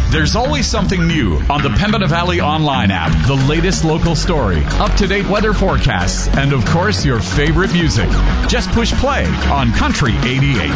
There's always something new on the Pembina Valley Online app. The latest local story, up-to-date weather forecasts, and of course your favorite music. Just push play on Country 88.